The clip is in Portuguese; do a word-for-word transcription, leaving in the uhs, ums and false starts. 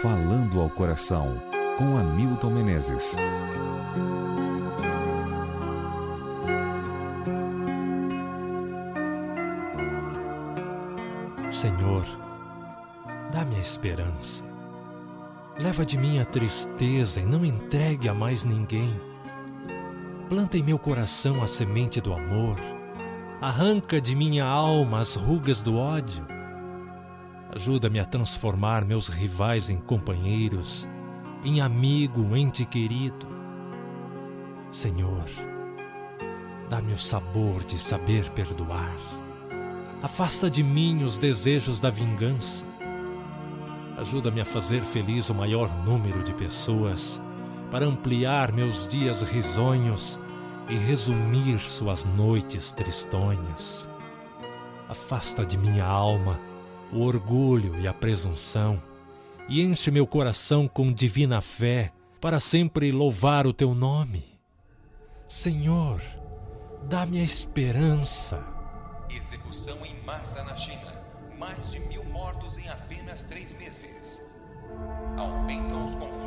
Falando ao Coração, com Hamilton Menezes. Senhor, dá-me a esperança. Leva de mim a tristeza e não entregue a mais ninguém. Planta em meu coração a semente do amor. Arranca de minha alma as rugas do ódio. Ajuda-me a transformar meus rivais em companheiros, em amigo, ente querido. Senhor, dá-me o sabor de saber perdoar. Afasta de mim os desejos da vingança. Ajuda-me a fazer feliz o maior número de pessoas, para ampliar meus dias risonhos e resumir suas noites tristonhas. Afasta de minha alma o orgulho e a presunção, e enche meu coração com divina fé, para sempre louvar o teu nome. Senhor, dá-me a esperança. Execução em massa na China. Mais de mil mortos em apenas três meses. Aumentam os conflitos.